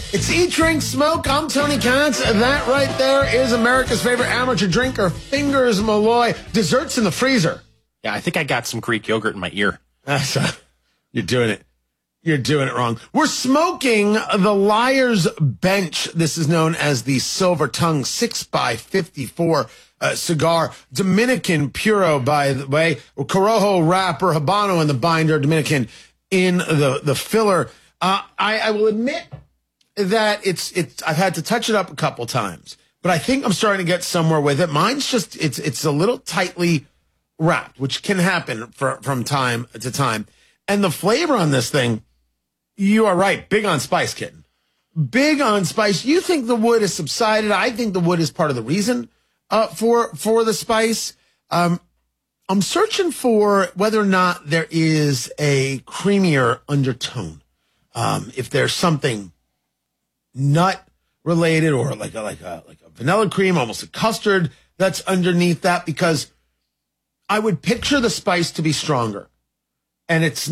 It's Eat, Drink, Smoke. I'm Tony Katz. That right there is America's favorite amateur drinker, Fingers Malloy. Desserts in the freezer. Yeah, I think I got some Greek yogurt in my ear. You're doing it. You're doing it wrong. We're smoking the Liar's Bench. This is known as the Silver Tongue 6x54 cigar. Dominican Puro, by the way. Corojo wrapper, Habano in the binder, Dominican in the filler. I will admit that I've had to touch it up a couple times, but I think I'm starting to get somewhere with it. Mine's just, it's a little tightly wrapped, which can happen from time to time. And the flavor on this thing, you are right. Big on spice, kitten. Big on spice. You think the wood has subsided. I think the wood is part of the reason for the spice. I'm searching for whether or not there is a creamier undertone. If there's something nut related or like a vanilla cream, almost a custard that's underneath that, because I would picture the spice to be stronger. And it's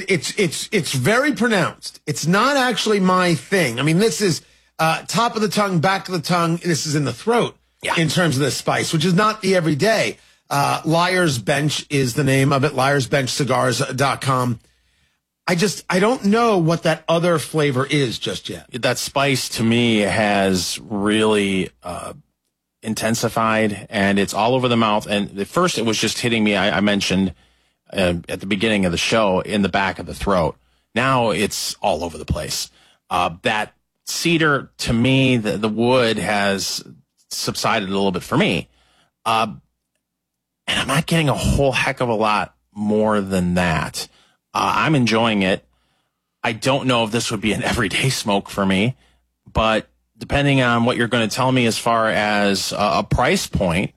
very pronounced. It's not actually my thing. I mean, this is top of the tongue, back of the tongue. This is in the throat in terms of the spice, which is not the everyday. Liar's Bench is the name of it. LiarsBenchCigars.com. I don't know what that other flavor is just yet. That spice to me has really intensified, and it's all over the mouth. And at first it was just hitting me. I mentioned at the beginning of the show in the back of the throat. Now it's all over the place. That cedar, to me, the wood has subsided a little bit for me. And I'm not getting a whole heck of a lot more than that. I'm enjoying it. I don't know if this would be an everyday smoke for me, but depending on what you're going to tell me as far as a price point,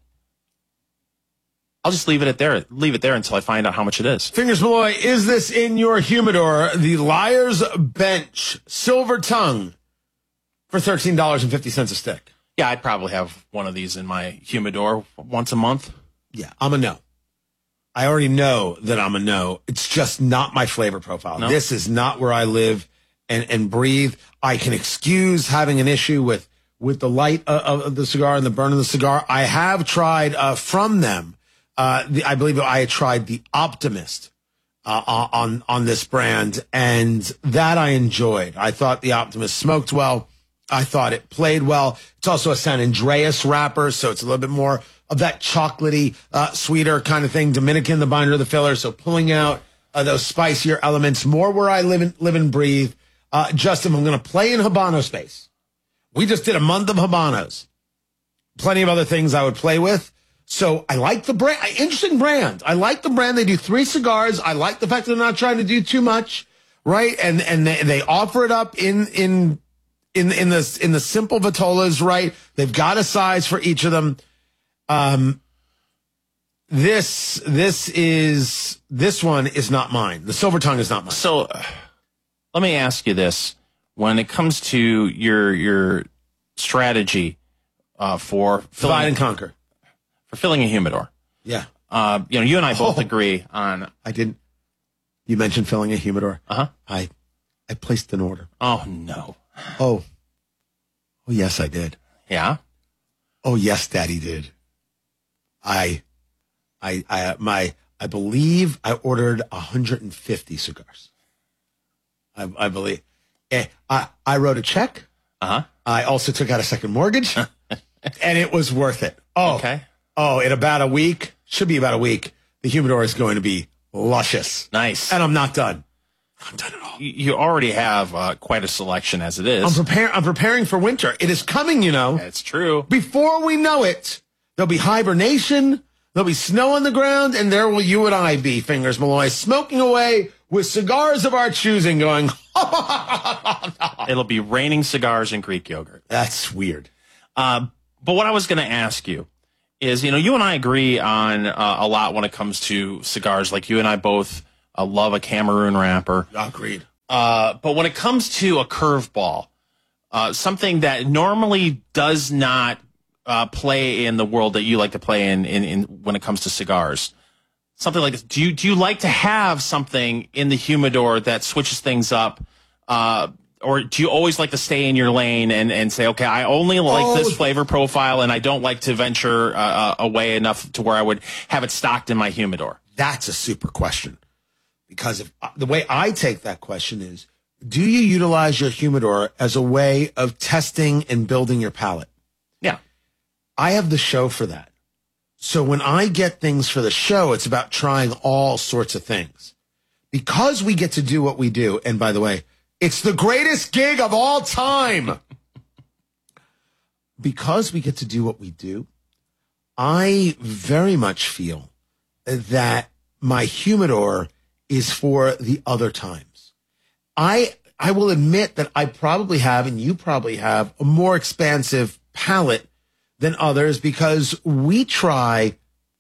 I'll just leave it there until I find out how much it is. Fingers Malloy, is this in your humidor? The Liar's Bench Silver Tongue for $13.50 a stick. Yeah, I'd probably have one of these in my humidor once a month. Yeah, I'm a no. I already know that I'm a no. It's just not my flavor profile. No. This is not where I live and breathe. I can excuse having an issue with the light of the cigar and the burn of the cigar. I have tried from them. I believe I had tried the Optimist on this brand, and that I enjoyed. I thought the Optimist smoked well. I thought it played well. It's also a San Andreas wrapper, so it's a little bit more of that chocolatey, sweeter kind of thing. Dominican, the binder, the filler. So pulling out those spicier elements, more where I live and breathe. Justin, I'm going to play in Habano space. We just did a month of Habanos. Plenty of other things I would play with. So I like the brand. Interesting brand. I like the brand. They do 3 cigars. I like the fact that they're not trying to do too much, right? And they offer it up in the simple vitolas, right? They've got a size for each of them. This one is not mine. The Silver Tongue is not mine. So let me ask you this. When it comes to your strategy for divide and conquer, for filling a humidor. Yeah. You and I both agree on. I didn't. You mentioned filling a humidor. Uh-huh. I placed an order. Oh no. Oh yes, I did. Yeah. Oh yes, Daddy did. I believe I ordered 150 cigars. I believe. I wrote a check. Uh-huh. I also took out a second mortgage, and it was worth it. Oh, okay. Oh, in about a week, should be about a week, the humidor is going to be luscious. Nice. And I'm not done. I'm done at all. You already have quite a selection as it is. I'm preparing for winter. It is coming, you know. That's true. Before we know it, there'll be hibernation, there'll be snow on the ground, and there will you and I be, Fingers Malloy, smoking away with cigars of our choosing, going, It'll be raining cigars and Greek yogurt. That's weird. But what I was going to ask you is, you and I agree on a lot when it comes to cigars. Like you and I both love a Cameroon wrapper. Agreed. But when it comes to a curveball, something that normally does not play in the world that you like to play in when it comes to cigars, something like this. Do you like to have something in the humidor that switches things up? or do you always like to stay in your lane and say, okay, I only like this flavor profile, and I don't like to venture away enough to where I would have it stocked in my humidor? That's a super question. Because if the way I take that question is, do you utilize your humidor as a way of testing and building your palate? Yeah. I have the show for that. So when I get things for the show, it's about trying all sorts of things. Because we get to do what we do, and by the way, it's the greatest gig of all time. Because we get to do what we do, I very much feel that my humidor is for the other times. I will admit that I probably have, and you probably have, a more expansive palate than others because we try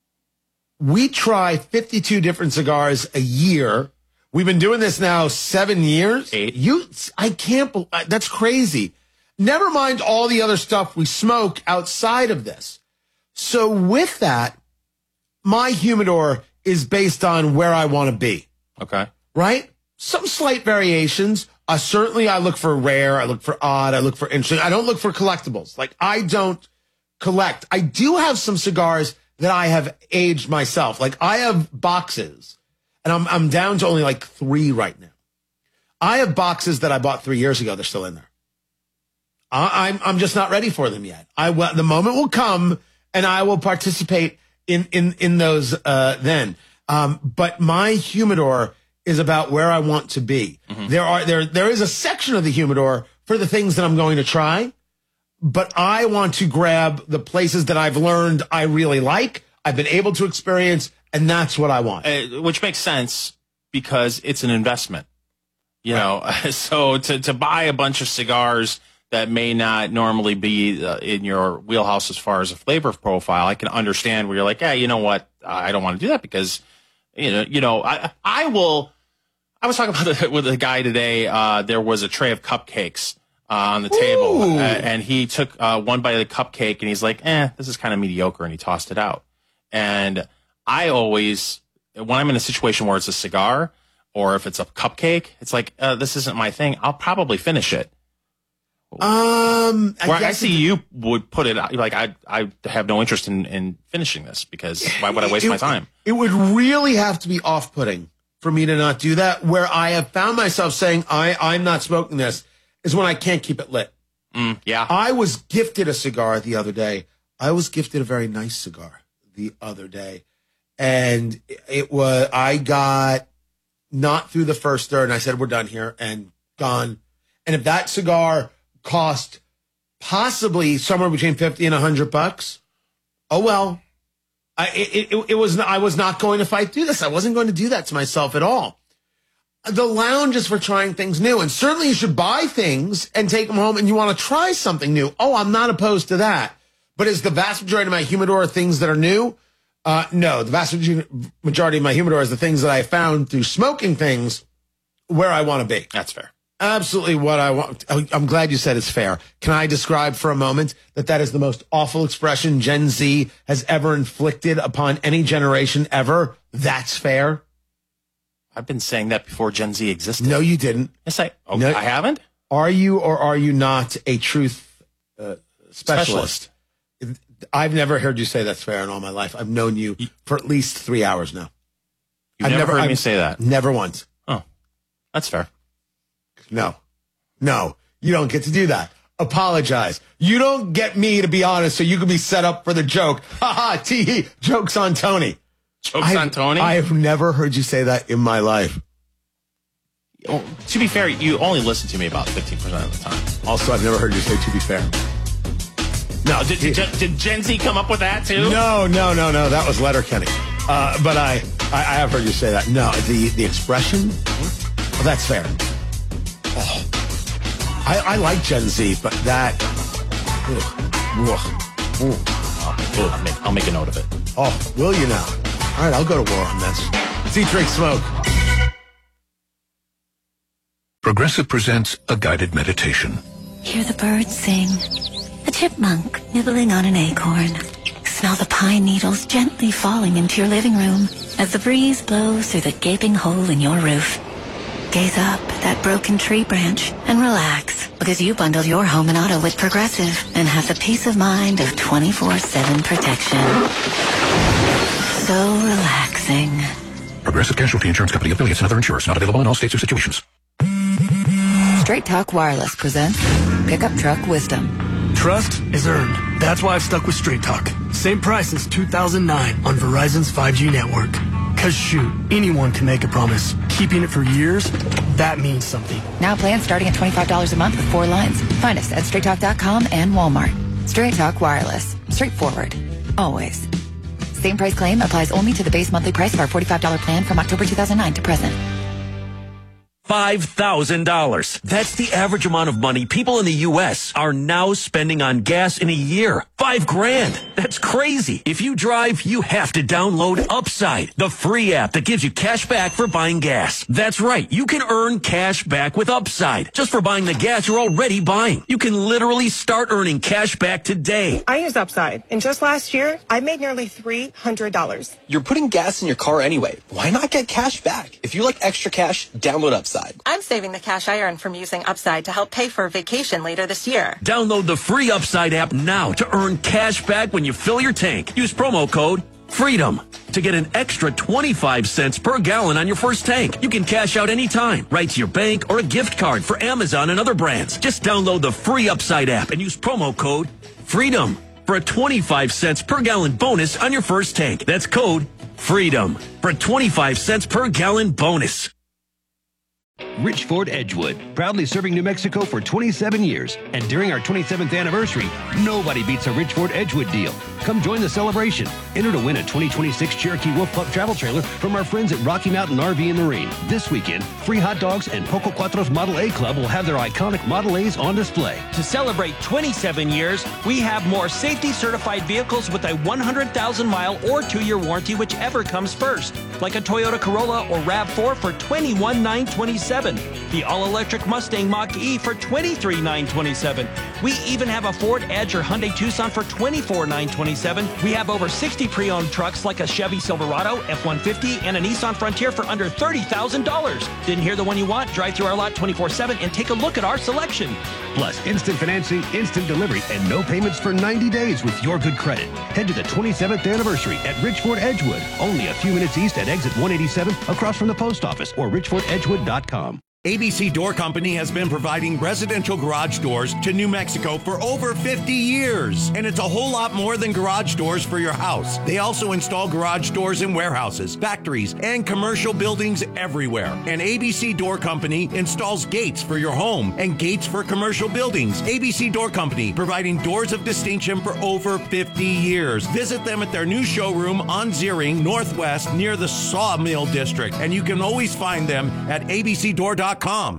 52 different cigars a year. We've been doing this now 7 years. 8. I can't believe that's crazy. Never mind all the other stuff we smoke outside of this. So with that, my humidor is based on where I want to be. Okay. Right? Some slight variations. Certainly I look for rare. I look for odd. I look for interesting. I don't look for collectibles. Like, I don't collect. I do have some cigars that I have aged myself. Like, I have boxes, and I'm down to only like 3 right now. I have boxes that I bought 3 years ago. They're still in there. I'm just not ready for them yet. The moment will come, and I will participate in those then. But my humidor is about where I want to be. Mm-hmm. There is a section of the humidor for the things that I'm going to try, but I want to grab the places that I've learned I really like, I've been able to experience, and that's what I want. Which makes sense because it's an investment. You know, so to buy a bunch of cigars that may not normally be in your wheelhouse as far as a flavor profile, I can understand where you're like, yeah, you know what, I don't want to do that because, I was talking about it with a guy today. There was a tray of cupcakes on the table, and he took one bite of the cupcake, and he's like, this is kind of mediocre, and he tossed it out. And I always, when I'm in a situation where it's a cigar or if it's a cupcake, it's like, this isn't my thing. I'll probably finish it. I see you would put it like, I have no interest in finishing this because why would I waste my time? It would really have to be off-putting for me to not do that. Where I have found myself saying, I'm not smoking this, is when I can't keep it lit. Yeah. I was gifted a cigar the other day. I was gifted a very nice cigar the other day. And I got not through the first third, and I said, we're done here, and gone. And if that cigar cost possibly somewhere between $50 and $100, oh well. I was not going to fight through this. I wasn't going to do that to myself at all. The lounge is for trying things new, and certainly you should buy things and take them home and you want to try something new. Oh, I'm not opposed to that. But is the vast majority of my humidor things that are new? No, the vast majority of my humidor is the things that I found through smoking things where I want to be. That's fair. Absolutely what I want. I'm glad you said it's fair. Can I describe for a moment that is the most awful expression Gen Z has ever inflicted upon any generation ever? That's fair. I've been saying that before Gen Z existed. No, you didn't. Yes, I haven't. Are you or are you not a truth specialist? I've never heard you say that's fair in all my life. I've known you for at least 3 hours now. You've never heard me say that? Never once. Oh, that's fair. No, you don't get to do that. Apologize. You don't get me to be honest so you can be set up for the joke. Ha ha, tee, joke's on Tony. Joke's on Tony? I have never heard you say that in my life. Well, to be fair, you only listen to me about 15% of the time. Also, I've never heard you say to be fair. No, did Gen Z come up with that too? No. That was Letterkenny. But I have heard you say that. No, the expression, well, that's fair. Oh, I like Gen Z, but that. I'll make a note of it. Oh, will you now? All right, I'll go to war on this. See, drink, smoke. Progressive presents a guided meditation. Hear the birds sing. A chipmunk nibbling on an acorn. Smell the pine needles gently falling into your living room as the breeze blows through the gaping hole in your roof. Gaze up at that broken tree branch and relax, because you bundled your home and auto with Progressive and have the peace of mind of 24/7 protection. So relaxing. Progressive Casualty Insurance Company, affiliates, and other insurers. Not available in all states or situations. Straight Talk Wireless presents Pickup Truck Wisdom. Trust is earned. That's why I've stuck with Straight Talk. Same price since 2009 on Verizon's 5G network. Cause shoot, anyone can make a promise. Keeping it for years, that means something. Now plans starting at $25 a month with 4 lines. Find us at straighttalk.com and Walmart. Straight Talk Wireless. Straightforward. Always. Same price claim applies only to the base monthly price of our $45 plan from October 2009 to present. $5,000. That's the average amount of money people in the U.S. are now spending on gas in a year. $5,000. That's crazy. If you drive, you have to download Upside, the free app that gives you cash back for buying gas. That's right. You can earn cash back with Upside just for buying the gas you're already buying. You can literally start earning cash back today. I use Upside, and just last year, I made nearly $300. You're putting gas in your car anyway. Why not get cash back? If you like extra cash, download Upside. I'm saving the cash I earn from using Upside to help pay for a vacation later this year. Download the free Upside app now to earn cash back when you fill your tank. Use promo code FREEDOM to get an extra 25 cents per gallon on your first tank. You can cash out anytime, right to your bank or a gift card for Amazon and other brands. Just download the free Upside app and use promo code FREEDOM for a 25 cents per gallon bonus on your first tank. That's code FREEDOM for a 25 cents per gallon bonus. Richford Edgewood, proudly serving New Mexico for 27 years. And during our 27th anniversary, nobody beats a Richford Edgewood deal. Come join the celebration. Enter to win a 2026 Cherokee Wolf Pup travel trailer from our friends at Rocky Mountain RV and Marine. This weekend, free hot dogs and Poco Cuatro's Model A Club will have their iconic Model A's on display. To celebrate 27 years, we have more safety-certified vehicles with a 100,000-mile or 2-year warranty, whichever comes first. Like a Toyota Corolla or RAV4 for $21,927. The all-electric Mustang Mach-E for $23,927. We even have a Ford Edge or Hyundai Tucson for $24,927. We have over 60 pre-owned trucks like a Chevy Silverado, F-150, and a Nissan Frontier for under $30,000. Didn't hear the one you want? Drive through our lot 24/7 and take a look at our selection. Plus, instant financing, instant delivery, and no payments for 90 days with your good credit. Head to the 27th anniversary at Richford Edgewood, only a few minutes east at exit 187 across from the post office or richfordedgewood.com. ABC Door Company has been providing residential garage doors to New Mexico for over 50 years. And it's a whole lot more than garage doors for your house. They also install garage doors in warehouses, factories, and commercial buildings everywhere. And ABC Door Company installs gates for your home and gates for commercial buildings. ABC Door Company, providing doors of distinction for over 50 years. Visit them at their new showroom on Ziering Northwest near the Sawmill District. And you can always find them at abcdoor.com.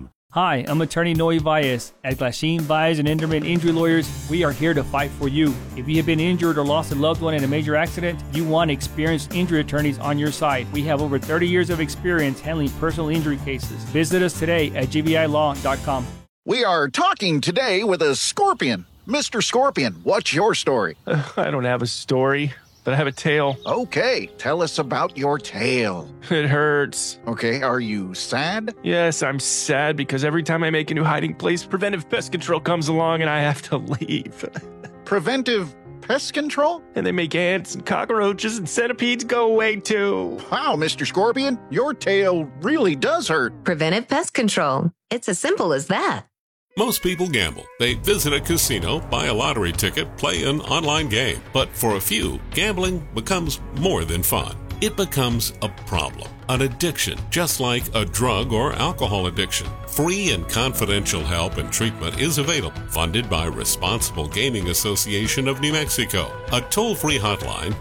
Hi, I'm attorney Noe Valles. At Glasheen, Valles, and Enderman Injury Lawyers, we are here to fight for you. If you have been injured or lost a loved one in a major accident, you want experienced injury attorneys on your side. We have over 30 years of experience handling personal injury cases. Visit us today at gvilaw.com. We are talking today with a scorpion. Mr. Scorpion, what's your story? I don't have a story, but I have a tale. Okay, tell us about your tale. It hurts. Okay, are you sad? Yes, I'm sad because every time I make a new hiding place, Preventive Pest Control comes along and I have to leave. Preventive Pest Control? And they make ants and cockroaches and centipedes go away too. Wow, Mr. Scorpion, your tale really does hurt. Preventive Pest Control. It's as simple as that. Most people gamble. They visit a casino, buy a lottery ticket, play an online game. But for a few, gambling becomes more than fun. It becomes a problem, an addiction, just like a drug or alcohol addiction. Free and confidential help and treatment is available, funded by Responsible Gaming Association of New Mexico. A toll-free hotline,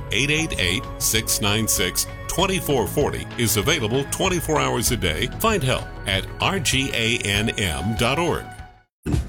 888-696-2440, is available 24 hours a day. Find help at rganm.org.